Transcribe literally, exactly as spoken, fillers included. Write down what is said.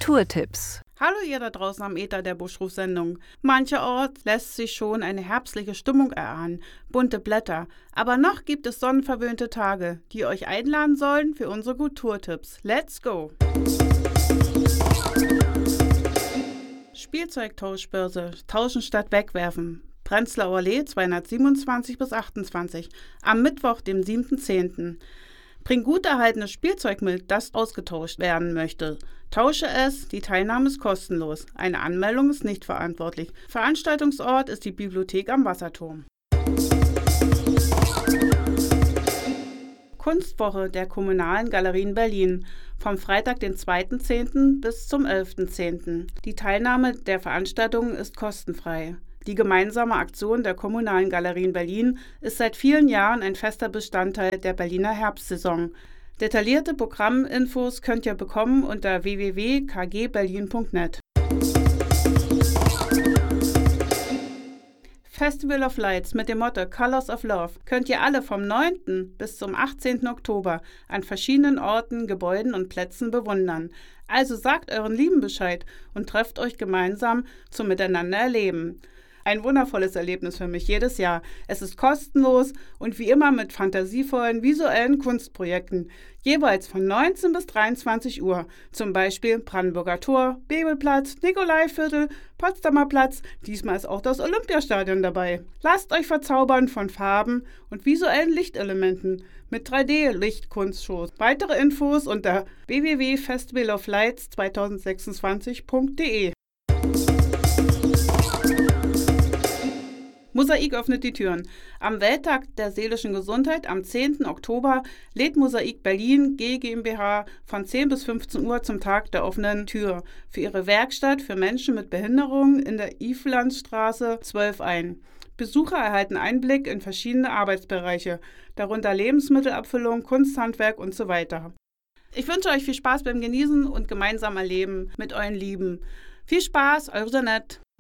Kulturtipps. Hallo ihr da draußen am Äther der Buschruf-Sendung. Mancherorts lässt sich schon eine herbstliche Stimmung erahnen, bunte Blätter. Aber noch gibt es sonnenverwöhnte Tage, die euch einladen sollen für unsere Kulturtipps. Let's go! Spielzeugtauschbörse, tauschen statt wegwerfen. Prenzlauer Allee zweihundertsiebenundzwanzig bis achtundzwanzig, am Mittwoch, dem siebten zehnten Bring gut erhaltenes Spielzeug mit, das ausgetauscht werden möchte. Tausche es, die Teilnahme ist kostenlos. Eine Anmeldung ist nicht verantwortlich. Veranstaltungsort ist die Bibliothek am Wasserturm. Kunstwoche der Kommunalen Galerien Berlin, vom Freitag, den zweiten zehnten bis zum elften zehnten Die Teilnahme der Veranstaltung ist kostenfrei. Die gemeinsame Aktion der Kommunalen Galerien Berlin ist seit vielen Jahren ein fester Bestandteil der Berliner Herbstsaison. Detaillierte Programminfos könnt ihr bekommen unter w w w punkt k g berlin punkt net. Festival of Lights mit dem Motto Colors of Love könnt ihr alle vom neunten bis zum achtzehnten Oktober an verschiedenen Orten, Gebäuden und Plätzen bewundern. Also sagt euren Lieben Bescheid und trefft euch gemeinsam zum Miteinander erleben. Ein wundervolles Erlebnis für mich jedes Jahr. Es ist kostenlos und wie immer mit fantasievollen visuellen Kunstprojekten, jeweils von neunzehn bis dreiundzwanzig Uhr, zum Beispiel Brandenburger Tor, Bebelplatz, Nikolaiviertel, Potsdamer Platz, diesmal ist auch das Olympiastadion dabei. Lasst euch verzaubern von Farben und visuellen Lichtelementen mit drei D-Lichtkunstshows. Weitere Infos unter w w w punkt festival of lights zweitausendsechsundzwanzig punkt de. Mosaik öffnet die Türen. Am Welttag der seelischen Gesundheit am zehnten Oktober lädt Mosaik Berlin G GmbH von zehn bis fünfzehn Uhr zum Tag der offenen Tür für ihre Werkstatt für Menschen mit Behinderungen in der Ivelandstraße zwölf ein. Besucher erhalten Einblick in verschiedene Arbeitsbereiche, darunter Lebensmittelabfüllung, Kunsthandwerk und so weiter. Ich wünsche euch viel Spaß beim Genießen und gemeinsam Erleben mit euren Lieben. Viel Spaß, eure Jeanette.